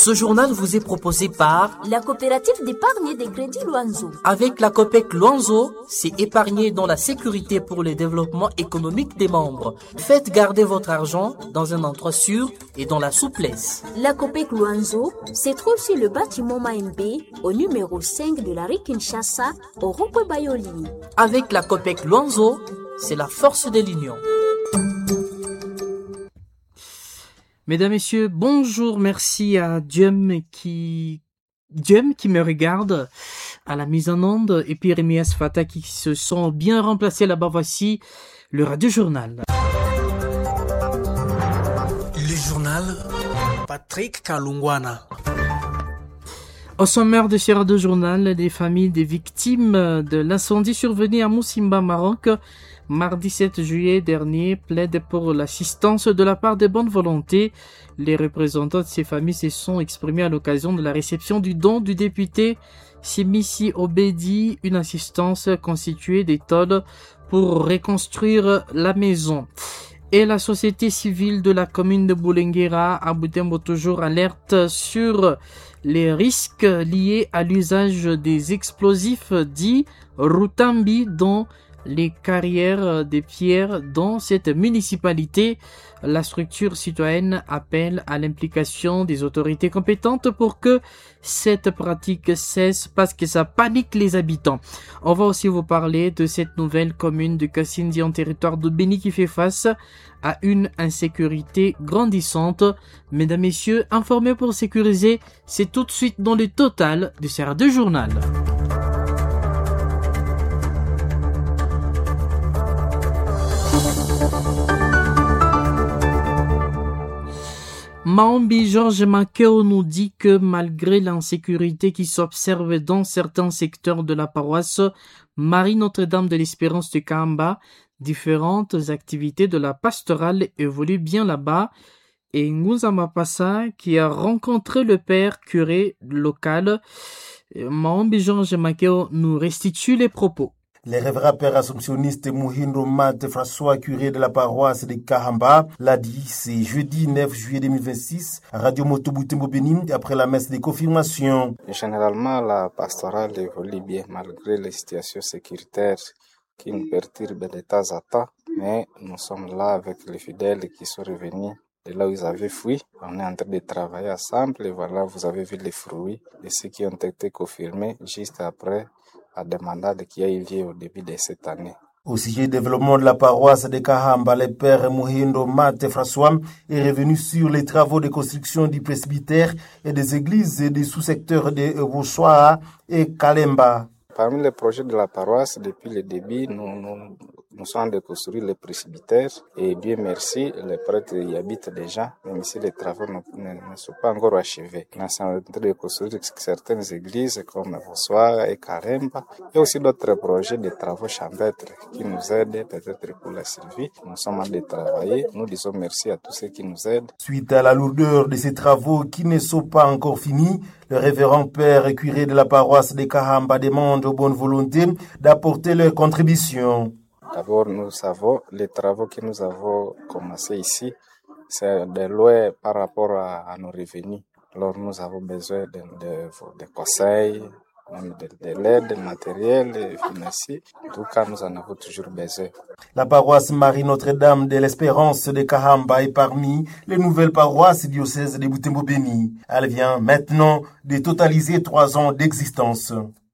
Ce journal vous est proposé par la coopérative d'épargne et de crédit Luanzo. Avec la COPEC Luanzo, c'est épargner dans la sécurité pour le développement économique des membres. Faites garder votre argent dans un endroit sûr et dans la souplesse. La COPEC Luanzo se trouve sur le bâtiment Maembe au numéro 5 de la rue Kinshasa au rond-point Bayoli. Avec la COPEC Luanzo, c'est la force de l'union. Mesdames, Messieurs, bonjour, merci à Diem qui me regarde à la mise en onde et puis Rémi Asfata qui se sont bien remplacés là-bas. Voici le Radio Journal. Le journal Patrick Kalungwana. Au sommaire de ce Radio Journal, les familles des victimes de l'incendie survenu à Moussimba, Maroc, mardi 7 juillet dernier, plaident pour l'assistance de la part des bonnes volontés. Les représentants de ces familles se sont exprimés à l'occasion de la réception du don du député Simissi Obedi, une assistance constituée des tôles pour reconstruire la maison. Et la société civile de la commune de Boulenguera à Butembo toujours alerte sur les risques liés à l'usage des explosifs dits Rutambi dans les carrières des pierres dans cette municipalité. La structure citoyenne appelle à l'implication des autorités compétentes pour que cette pratique cesse parce que ça panique les habitants. On va aussi vous parler de cette nouvelle commune de Kassindi en territoire de Béni qui fait face à une insécurité grandissante. Mesdames, Messieurs, informés pour sécuriser, c'est tout de suite dans le total du CR2 Journal. Maombi Georges Makeo nous dit que malgré l'insécurité qui s'observe dans certains secteurs de la paroisse Marie Notre-Dame de l'Espérance de Kahamba, différentes activités de la pastorale évoluent bien là-bas. Et Ngouzama Passa, qui a rencontré le père curé local, Maombi Georges Makeo nous restitue les propos. Le révérend père assomptionniste Muhindo Mate François, curé de la paroisse de Kahamba, l'a dit, c'est jeudi 9 juillet 2026, à Radio Moto Butembo Béni, après la messe de confirmation. Généralement, la pastorale évolue bien, malgré les situations sécuritaires qui nous perturbent de temps à temps. Mais nous sommes là avec les fidèles qui sont revenus de là où ils avaient fui. On est en train de travailler ensemble et voilà, vous avez vu les fruits de ceux qui ont été confirmés juste après la demandade qui a eu lieu au début de cette année. Au sujet du développement de la paroisse de Kahamba, le père Muhindo Mate François est revenu sur les travaux de construction du presbytère et des églises et des sous-secteurs de Boussoa et Kalemba. Parmi les projets de la paroisse, depuis le début, nous sommes de construire le presbytère et Dieu merci, les prêtres y habitent déjà, même si les travaux ne sont pas encore achevés. Nous sommes en train de construire certaines églises comme Boussoa et Kalemba et aussi d'autres projets de travaux champêtres qui nous aident peut-être pour la survie. Nous sommes en train de travailler. Nous disons merci à tous ceux qui nous aident. Suite à la lourdeur de ces travaux qui ne sont pas encore finis, le révérend père curé de la paroisse de Kahamba demande aux bonnes volontés d'apporter leur contribution. D'abord, nous savons les travaux que nous avons commencés ici, c'est de loin par rapport à nos revenus. Alors, nous avons besoin de conseils, même de l'aide matérielle et financière. En tout cas, nous en avons toujours besoin. La paroisse Marie Notre-Dame de l'Espérance de Kahamba est parmi les nouvelles paroisses diocèses de Butembo Béni. Elle vient maintenant de totaliser 3 ans d'existence.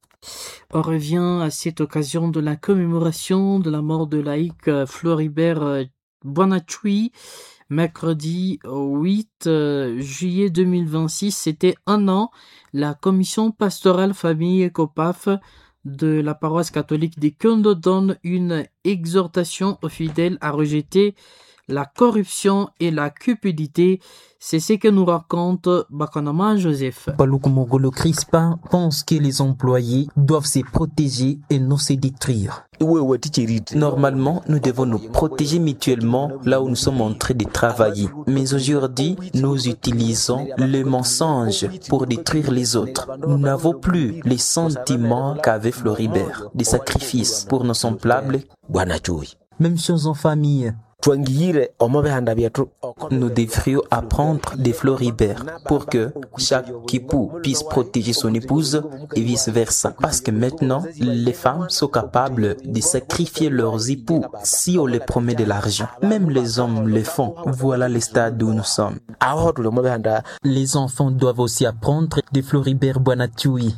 On revient à cette occasion de la commémoration de la mort de laïc Floribert Bonachui. Mercredi 8 juillet 2026, c'était 1 an. La commission pastorale famille et COPAF de la paroisse catholique des Kondo donne une exhortation aux fidèles à rejeter la corruption et la cupidité. C'est ce que nous raconte Bakanama Joseph. Paluku Mogolo Crispin pense que les employés doivent se protéger et non se détruire. Normalement, nous devons nous protéger mutuellement là où nous sommes en train de travailler. Mais aujourd'hui, nous utilisons le mensonge pour détruire les autres. Nous n'avons plus les sentiments qu'avait Floribert, des sacrifices pour nos semblables. Même chose en famille. Nous devrions apprendre des floribères pour que chaque époux puisse protéger son épouse et vice-versa. Parce que maintenant, les femmes sont capables de sacrifier leurs époux si on les promet de l'argent. Même les hommes le font. Voilà le stade où nous sommes. Les enfants doivent aussi apprendre des floribères Bwanatui.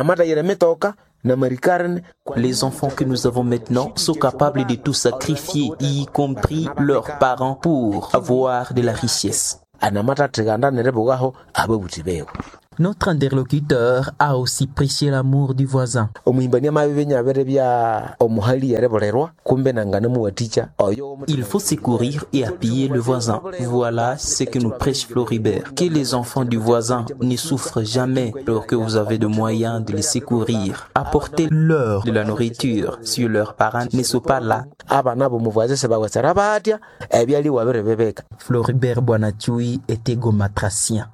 Les enfants que nous avons maintenant sont capables de tout sacrifier, y compris leurs parents, pour avoir de la richesse. Notre interlocuteur a aussi prêché l'amour du voisin. Il faut secourir et appuyer le voisin. Voilà ce que nous prêche Floribert. Que les enfants du voisin ne souffrent jamais alors que vous avez de moyens de les secourir. Apportez-leur de la nourriture si leurs parents ne sont pas là. Floribert Bwanatui était gomatracien.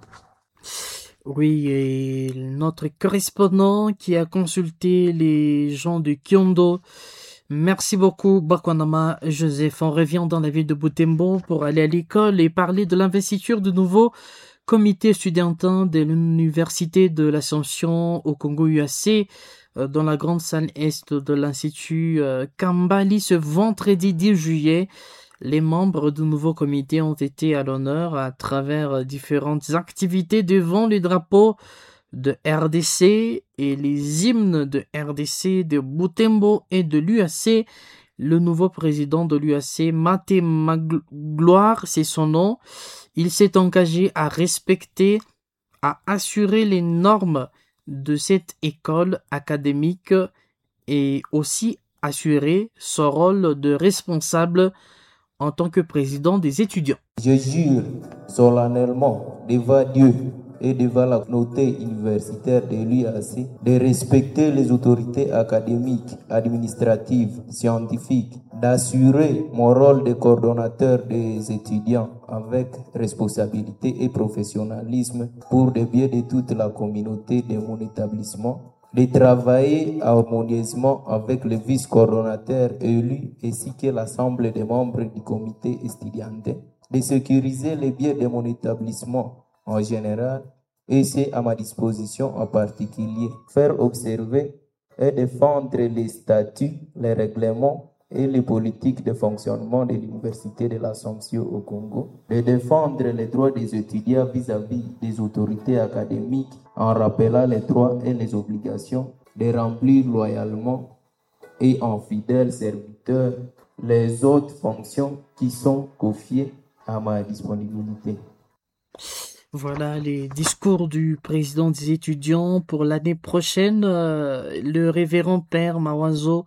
Oui, et notre correspondant qui a consulté les gens de Kyondo. Merci beaucoup, Bakwanama Joseph. On revient dans la ville de Butembo pour aller à l'école et parler de l'investiture du nouveau comité estudiantin de l'Université de l'Assomption au Congo UAC dans la grande salle est de l'Institut Kambali ce vendredi 10 juillet. Les membres du nouveau comité ont été à l'honneur à travers différentes activités devant les drapeaux de RDC et les hymnes de RDC, de Butembo et de l'UAC. Le nouveau président de l'UAC, Maté Magloire, c'est son nom. Il s'est engagé à respecter, à assurer les normes de cette école académique et aussi assurer son rôle de responsable en tant que président des étudiants. Je jure solennellement devant Dieu et devant la communauté universitaire de l'UAC de respecter les autorités académiques, administratives, scientifiques, d'assurer mon rôle de coordonnateur des étudiants avec responsabilité et professionnalisme pour le bien de toute la communauté de mon établissement, de travailler harmonieusement avec le vice-coordonnateur élu ainsi que l'ensemble des membres du comité estudiantin, de sécuriser les biens de mon établissement en général et c'est à ma disposition en particulier, faire observer et défendre les statuts, les règlements et les politiques de fonctionnement de l'Université de l'Assomption au Congo, de défendre les droits des étudiants vis-à-vis des autorités académiques en rappelant les droits et les obligations, de remplir loyalement et en fidèle serviteur les autres fonctions qui sont confiées à ma disponibilité. Voilà les discours du président des étudiants pour l'année prochaine. Le révérend père Mawazo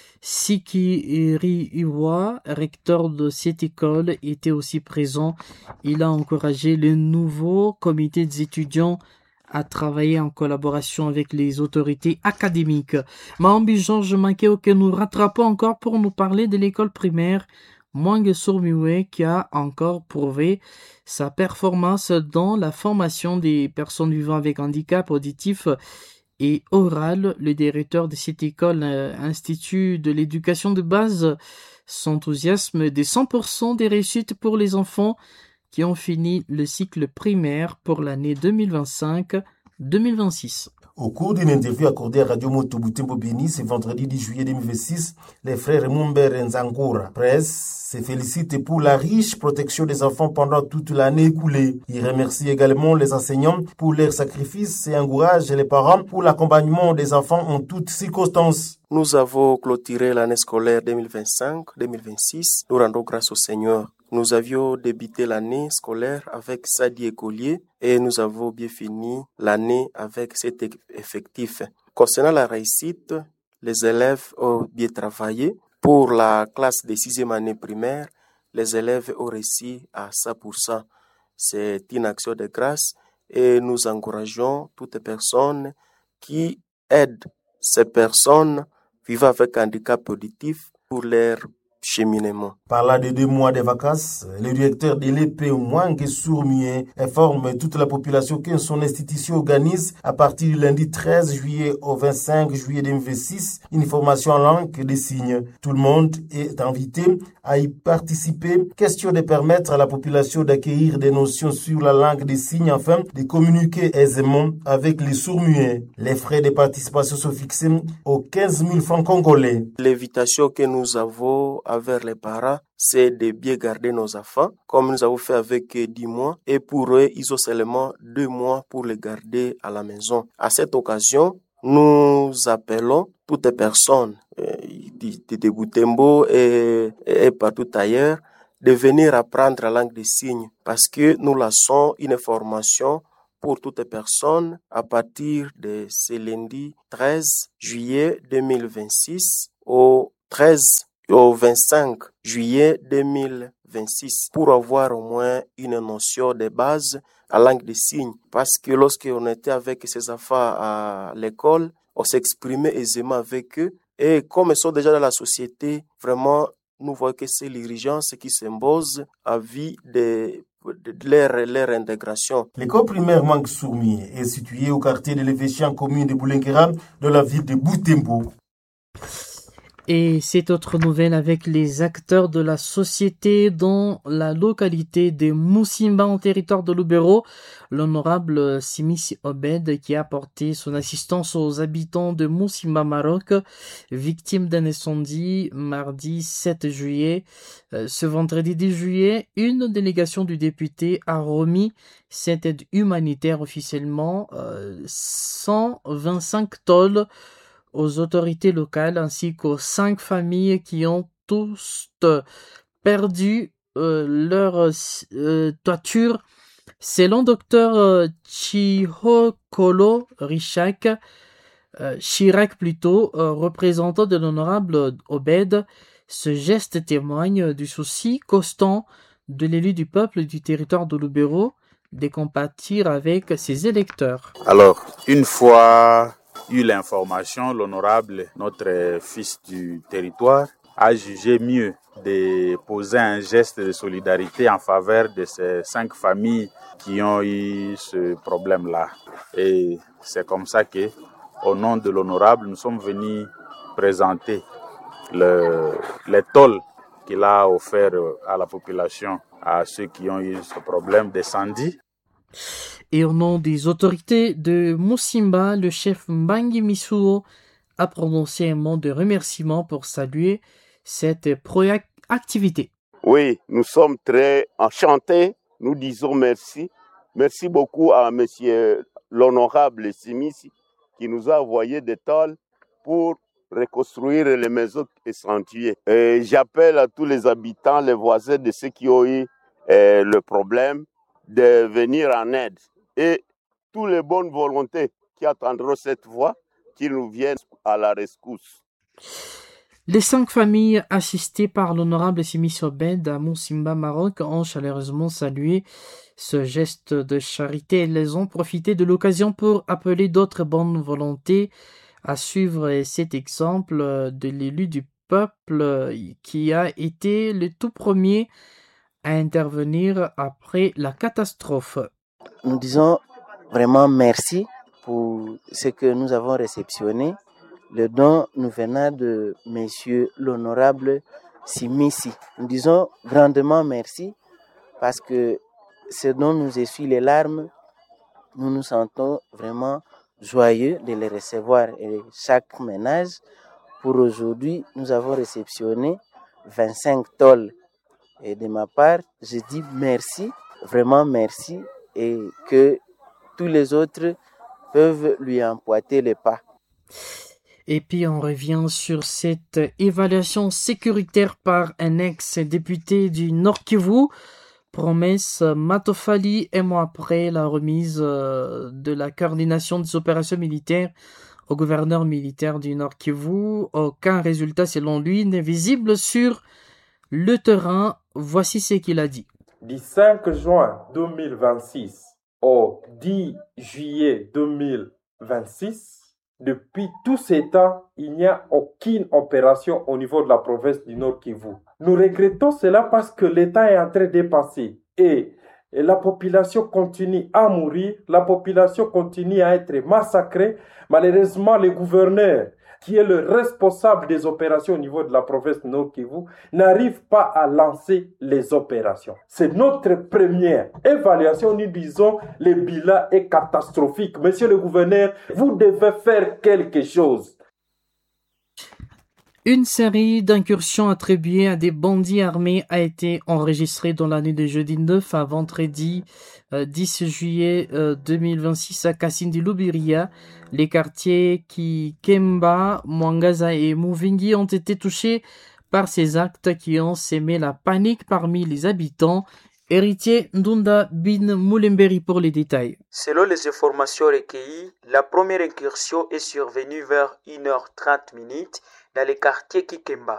Sikiri Iwa, recteur de cette école, était aussi présent. Il a encouragé le nouveau comité des étudiants à travailler en collaboration avec les autorités académiques. Mahambi Georges Makeo que nous rattrapons encore pour nous parler de l'école primaire Mwange Sourmiwe qui a encore prouvé sa performance dans la formation des personnes vivant avec handicap auditif et oral. Le directeur de cette école, Institut de l'éducation de base, s'enthousiasme des 100% des réussites pour les enfants qui ont fini le cycle primaire pour l'année 2025-2026. Au cours d'une interview accordée à Radio Moto Butembo Béni ce vendredi 10 juillet 2026, les frères Mumber Nzangura Presse se félicitent pour la riche protection des enfants pendant toute l'année écoulée. Ils remercient également les enseignants pour leur sacrifice et encouragent les parents pour l'accompagnement des enfants en toutes circonstances. Nous avons clôturé l'année scolaire 2025-2026. Nous rendons grâce au Seigneur. Nous avions débuté l'année scolaire avec 7 écoliers et nous avons bien fini l'année avec 7 effectifs. Concernant la réussite, les élèves ont bien travaillé. Pour la classe de 6e année primaire, les élèves ont réussi à 100%. C'est une action de grâce et nous encourageons toutes les personnes qui aident ces personnes vivant avec handicap auditif pour leur cheminement. Par là de 2 mois de vacances, le directeur de l'EP Mwange Sourmie informe toute la population que son institution organise à partir du lundi 13 juillet au 25 juillet 2026 une formation en langue des signes. Tout le monde est invité à y participer. Question de permettre à la population d'acquérir des notions sur la langue des signes afin de communiquer aisément avec les sourds-muets. Les frais de participation sont fixés aux 15 000 francs congolais. L'invitation que nous avons envers les parents, c'est de bien garder nos enfants, comme nous avons fait avec 10 mois. Et pour eux, ils ont seulement 2 mois pour les garder à la maison. À cette occasion, nous appelons toutes les personnes de Butembo et partout ailleurs de venir apprendre la langue des signes parce que nous lançons une formation pour toutes les personnes à partir de ce lundi 13 juillet 2026 au 25 juillet 2026 pour avoir au moins une notion de base à la langue des signes. Parce que lorsqu'on était avec ces enfants à l'école, on s'exprimait aisément avec eux. Et comme ils sont déjà dans la société, vraiment, nous voyons que c'est l'urgence qui s'impose à vie de leur intégration. L'école primaire Mwange Sourmie est située au quartier de l'évêché en commune de Boulenguera, dans la ville de Butembo. Et cette autre nouvelle avec les acteurs de la société dans la localité de Musimba en territoire de Lubero, l'honorable Simisi Obed qui a apporté son assistance aux habitants de Musimba Maroc, victimes d'un incendie mardi 7 juillet. Ce vendredi 10 juillet, une délégation du député a remis cette aide humanitaire officiellement 125 tôles aux autorités locales ainsi qu'aux 5 familles qui ont tous perdu leur toiture. Selon Dr Chihokolo Chirac plutôt, représentant de l'honorable Obed, ce geste témoigne du souci constant de l'élu du peuple du territoire de Lubero de compatir avec ses électeurs. Alors, une fois eu l'information, l'honorable, notre fils du territoire, a jugé mieux de poser un geste de solidarité en faveur de ces 5 familles qui ont eu ce problème-là. Et c'est comme ça que, au nom de l'honorable, nous sommes venus présenter les tôles qu'il a offert à la population, à ceux qui ont eu ce problème d'incendie. Et au nom des autorités de Musimba, le chef Mbangi Misuo a prononcé un mot de remerciement pour saluer cette proactivité. Oui, nous sommes très enchantés. Nous disons merci. Merci beaucoup à monsieur l'honorable Simisi qui nous a envoyé des tôles pour reconstruire les maisons incendiées. Et j'appelle à tous les habitants, les voisins de ceux qui ont eu le problème de venir en aide. Et toutes les bonnes volontés qui attendront cette voie, qu'ils nous viennent à la rescousse. Les 5 familles assistées par l'honorable Simisi Obed à Musimba, Maroc, ont chaleureusement salué ce geste de charité. Elles ont profité de l'occasion pour appeler d'autres bonnes volontés à suivre cet exemple de l'élu du peuple qui a été le tout premier à intervenir après la catastrophe. Nous disons vraiment merci pour ce que nous avons réceptionné. Le don nous venant de monsieur l'honorable Simisi. Nous disons grandement merci parce que ce dont nous essuie les larmes, nous nous sentons vraiment joyeux de les recevoir. Et chaque ménage, pour aujourd'hui, nous avons réceptionné 25 tôles. Et de ma part, je dis merci, vraiment merci, et que tous les autres peuvent lui emboîter les pas. Et puis on revient sur cette évaluation sécuritaire par un ex-député du Nord Kivu. Promesse Matofali, un mois après la remise de la coordination des opérations militaires au gouverneur militaire du Nord Kivu. Aucun résultat selon lui n'est visible sur le terrain. Voici ce qu'il a dit. Du 5 juin 2026 au 10 juillet 2026, depuis tous ces temps, il n'y a aucune opération au niveau de la province du Nord Kivu. Nous regrettons cela parce que l'État est en train de passer et la population continue à mourir, la population continue à être massacrée. Malheureusement, le gouverneur, qui est le responsable des opérations au niveau de la province du Nord Kivu, n'arrive pas à lancer les opérations. C'est notre première évaluation. Nous disons le bilan est catastrophique. Monsieur le gouverneur, vous devez faire quelque chose. Une série d'incursions attribuées à des bandits armés a été enregistrée dans la nuit de jeudi 9 à vendredi 10 juillet 2026 à Kasindi-Lubiria. Les quartiers Kikemba, Mwangaza et Muvingi ont été touchés par ces actes qui ont sémé la panique parmi les habitants. Héritier Ndunda Bin Moulemberi pour les détails. Selon les informations recueillies, la première incursion est survenue vers 1h30 dans le quartier Kikemba.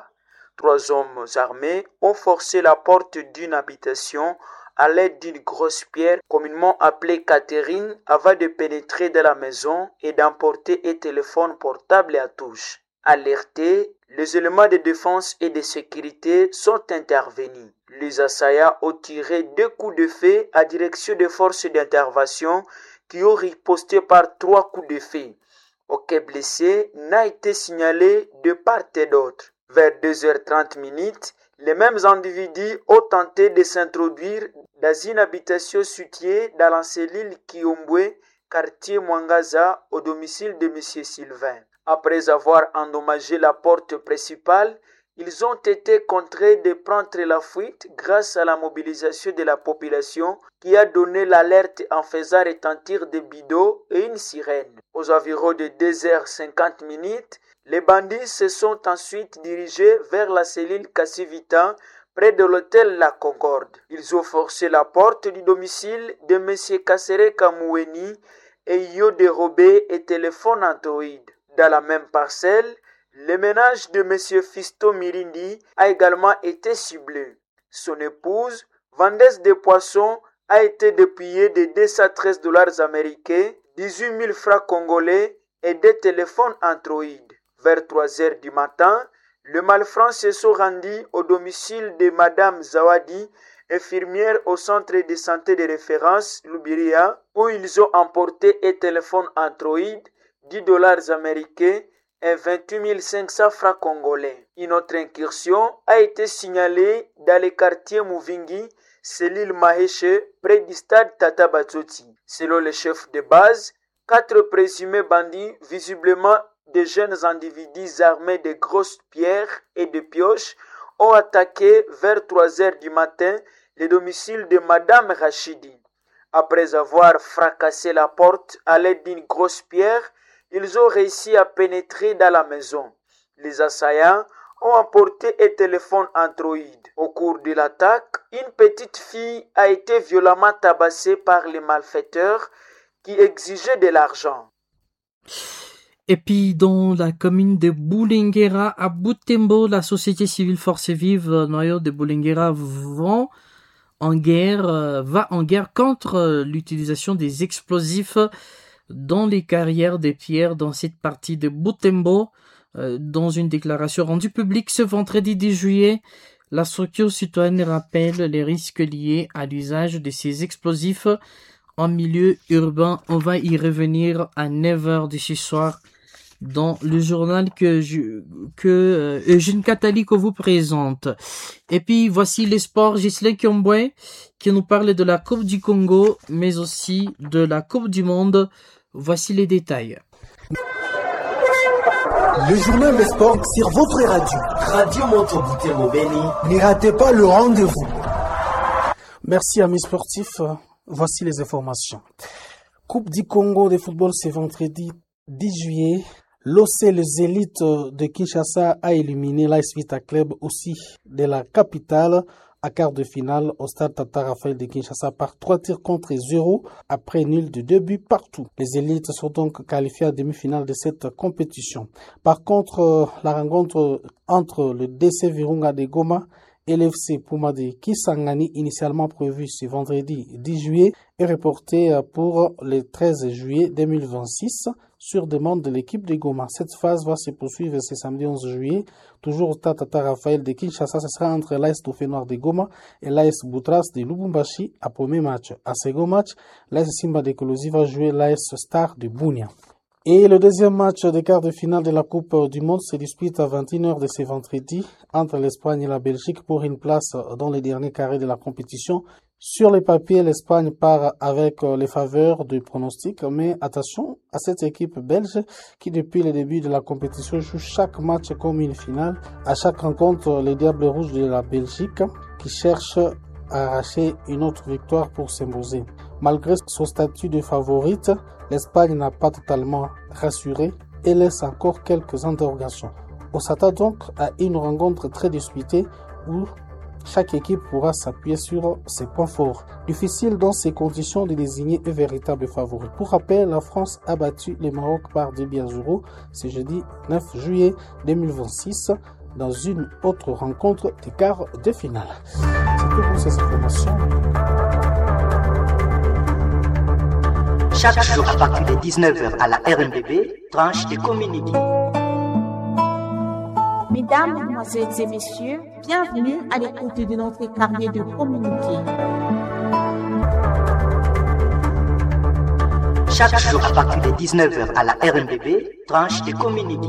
3 hommes armés ont forcé la porte d'une habitation à l'aide d'une grosse pierre, communément appelée Catherine, avant de pénétrer dans la maison et d'emporter un téléphone portable à touche. Alertés, les éléments de défense et de sécurité sont intervenus. Les assaillants ont tiré 2 coups de feu à direction des forces d'intervention qui ont riposté par 3 coups de feu. Aucun blessé n'a été signalé de part et d'autre. Vers 2h30, les mêmes individus ont tenté de s'introduire dans une habitation située dans la cellule Kiombwe, quartier Mwangaza, au domicile de M. Sylvain. Après avoir endommagé la porte principale, ils ont été contraints de prendre la fuite grâce à la mobilisation de la population qui a donné l'alerte en faisant retentir des bidons et une sirène. Aux environs de 2h50, les bandits se sont ensuite dirigés vers la cellule Kassivita près de l'hôtel La Concorde. Ils ont forcé la porte du domicile de M. Kassere Kamoueni et y ont dérobé un téléphone Android. Dans la même parcelle, le ménage de M. Fisto Mirindi a également été ciblé. Son épouse, vendeuse de poissons, a été dépouillée de $213 américains, 18 000 francs congolais et des téléphones Android. Vers 3h du matin, les malfrats se sont rendus au domicile de Madame Zawadi, infirmière au centre de santé de référence Lubiria, où ils ont emporté un téléphone Android, $10 américains et 28 500 francs congolais. Une autre incursion a été signalée dans le quartier Muvingi, cellule Maheche, près du stade Tata Bazzoti. Selon le chef de base, 4 présumés bandits, visiblement des jeunes individus armés de grosses pierres et de pioches, ont attaqué vers 3h du matin le domicile de Madame Rachidi. Après avoir fracassé la porte à l'aide d'une grosse pierre, ils ont réussi à pénétrer dans la maison. Les assaillants ont emporté un téléphone Android. Au cours de l'attaque, une petite fille a été violemment tabassée par les malfaiteurs qui exigeaient de l'argent. Et puis, dans la commune de Bulengera, à Butembo, la société civile Force Vive, noyau de Bulengera, va en guerre contre l'utilisation des explosifs dans les carrières de pierre dans cette partie de Butembo. Dans une déclaration rendue publique ce vendredi 10 juillet, la structure citoyenne rappelle les risques liés à l'usage de ces explosifs en milieu urbain. On va y revenir à 9h de ce soir dans le journal que Eugène Catalico vous présente. Et puis voici les sports. Gisèle Kiombwe qui nous parle de la Coupe du Congo mais aussi de la Coupe du Monde. Voici les détails. Le journal des sports sur votre radio. Radio Moto Butembo Beni. Ne ratez pas le rendez-vous. Merci amis sportifs. Voici les informations. Coupe du Congo de football ce vendredi 10 juillet. L'OC Les Élites de Kinshasa a éliminé l'AS Vita Club aussi de la capitale à quart de finale au stade Tata Raphaël de Kinshasa par 3 tirs contre 0 après nul de 2 buts partout. Les élites sont donc qualifiées à demi-finale de cette compétition. Par contre, la rencontre entre le DC Virunga de Goma et l'FC Puma de Kisangani, initialement prévue ce vendredi 10 juillet, est reportée pour le 13 juillet 2026. sur demande de l'équipe de Goma. Cette phase va se poursuivre ce samedi 11 juillet. Toujours au Stade Tata Raphaël de Kinshasa, ce sera entre l'AS Dauphin Noir de Goma et l'AS Boutras de Lubumbashi à premier match. À second match, l'AS Simba de Kolosi va jouer l'AS Star de Bunia. Et le deuxième match des quarts de finale de la Coupe du Monde se dispute à 21h de ce vendredi entre l'Espagne et la Belgique pour une place dans les derniers carrés de la compétition. Sur les papiers, l'Espagne part avec les faveurs du pronostic, mais attention à cette équipe belge qui depuis le début de la compétition joue chaque match comme une finale. À chaque rencontre, les Diables Rouges de la Belgique qui cherchent à arracher une autre victoire pour s'imposer. Malgré son statut de favorite, l'Espagne n'a pas totalement rassuré et laisse encore quelques interrogations. On s'attend donc à une rencontre très disputée où chaque équipe pourra s'appuyer sur ses points forts. Difficile dans ces conditions de désigner un véritable favori. Pour rappel, la France a battu le Maroc par 2-0 ce jeudi 9 juillet 2026 dans une autre rencontre des quarts de finale. C'est tout pour ces informations. Chaque jour à partir de 19h à la RNBB, tranche de communiqué. Mesdames, Mesdemoiselles et Messieurs, bienvenue à l'écoute de notre carnet de communiqué. Chaque jour à partir de 19h à la RNBB, tranche de communiqué.